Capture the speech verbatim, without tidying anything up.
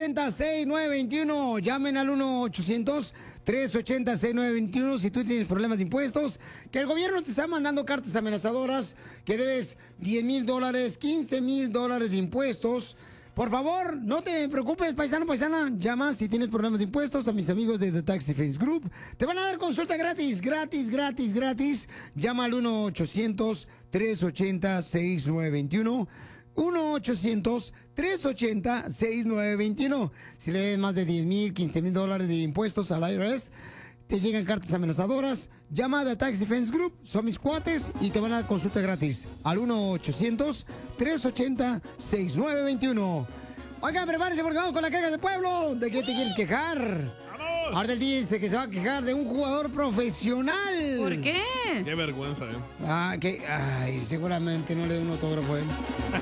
ochenta, sesenta y nueve veintiuno. Llamen al uno ochocientos, trescientos ochenta, sesenta y nueve veintiuno si tú tienes problemas de impuestos. Que el gobierno te está mandando cartas amenazadoras, que debes diez mil dólares, quince mil dólares de impuestos. Por favor, no te preocupes, paisano, paisana. Llama si tienes problemas de impuestos a mis amigos de The Tax Defense Group. Te van a dar consulta gratis, gratis, gratis, gratis. Llama al uno ochocientos, trescientos ochenta, sesenta y nueve veintiuno. uno ochocientos, trescientos ochenta, sesenta y nueve veintiuno. Si le des más de diez mil, quince mil dólares de impuestos al I R S, te llegan cartas amenazadoras. Llama a The Tax Defense Group, son mis cuates y te van a dar consulta gratis al uno ochocientos, trescientos ochenta, sesenta y nueve veintiuno. Oigan, prepárense porque vamos con la queja del pueblo. ¿De qué te quieres quejar? ¡Vamos! Ahora el dice que se va a quejar de un jugador profesional. ¿Por qué? Qué vergüenza, ¿eh? Ah, que, ay, seguramente no le da un autógrafo a él.